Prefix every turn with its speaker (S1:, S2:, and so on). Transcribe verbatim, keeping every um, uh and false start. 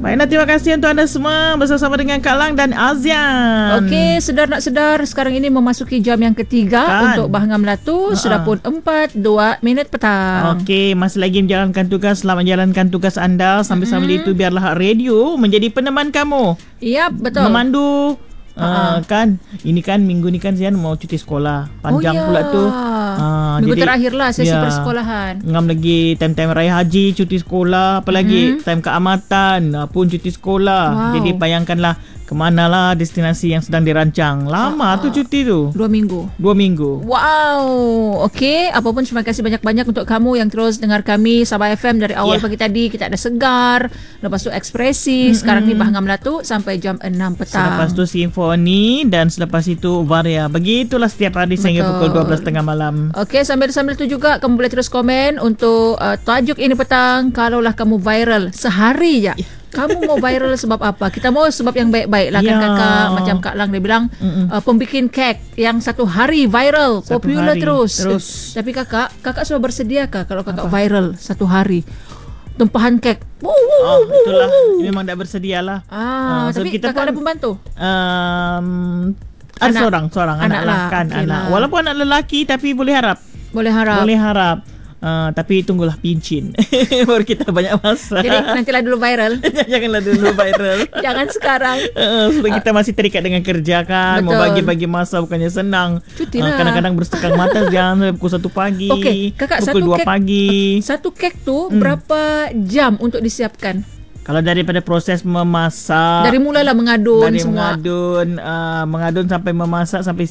S1: Baiklah, terima kasih untuk anda semua bersama dengan Kak Lang dan Azian.
S2: Okey, sedar nak sedar, sekarang ini memasuki jam yang ketiga kan? Untuk Bahanga Melatu. Uh-uh. Sudah pun empat dua minit petang.
S1: Okey, masih lagi menjalankan tugas. Selamat menjalankan tugas anda. Sambil-sambil mm-hmm. itu biarlah radio menjadi peneman kamu.
S2: Ya, betul.
S1: Memandu. Uh, kan ini kan minggu ni kan Zian mau cuti sekolah panjang oh, ya. pula tu uh,
S2: minggu
S1: jadi,
S2: terakhir lah sesi
S1: ya,
S2: persekolahan.
S1: Ngam lagi time-time raya haji cuti sekolah, apalagi mm-hmm. time keamatan pun cuti sekolah. Wow. Jadi bayangkanlah kemanalah destinasi yang sedang dirancang. Lama uh, tu cuti tu.
S2: Dua minggu.
S1: Dua minggu.
S2: Wow. Okey. Apapun terima kasih banyak-banyak untuk kamu yang terus dengar kami Sabah F M dari awal yeah. pagi tadi. Kita ada Segar, lepas tu Ekspresi, mm-hmm. sekarang ni Bahanga Melatu sampai jam enam petang.
S1: Selepas tu Simfoni dan selepas itu Varia. Begitulah setiap hari sehingga pukul dua belas tiga puluh malam.
S2: Okey, sambil-sambil tu juga kamu boleh terus komen untuk uh, tajuk ini petang. Kalaulah kamu viral sehari je. Yeah. Kamu mau viral sebab apa? Kita mau sebab yang baik-baik lah, ya. Kan kakak. Macam Kak Lang dia bilang uh, pembikin kek yang satu hari viral, satu popular hari. terus. terus Tapi kakak Kakak sudah bersediakah kalau kakak apa? viral satu hari? Tumpahan kek.
S1: Oh, itulah. Memang tak bersedialah.
S2: Ah, uh, so tapi kakak pun, ada pembantu?
S1: Um, ada anak. seorang Seorang anak, anak lah kan okay anak. Lah. Walaupun anak lelaki tapi boleh harap.
S2: Boleh harap
S1: Boleh harap Uh, tapi tunggulah pincin baru kita banyak masa.
S2: Jadi nantilah dulu viral.
S1: Janganlah dulu viral.
S2: Jangan sekarang.
S1: uh, Sebab kita masih terikat dengan kerja kan. Betul. Mau bagi-bagi masa bukannya senang.
S2: Cuti lah. uh,
S1: Kadang-kadang bersekang mata jangan pukul satu pagi,
S2: okay, kakak,
S1: pukul dua
S2: kek,
S1: pagi.
S2: Satu kek tu hmm. berapa jam untuk disiapkan?
S1: Kalau daripada proses memasak,
S2: dari mulalah mengadun
S1: dari
S2: semua.
S1: mengadun uh, Mengadun sampai memasak, sampai